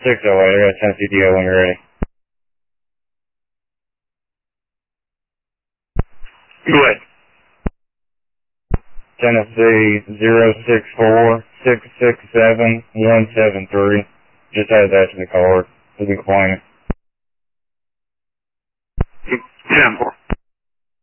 608, I got Tennessee DO when you're ready. Go ahead. Tennessee 064-667-173. Just add that to the card. We'll be complaining. 10-4.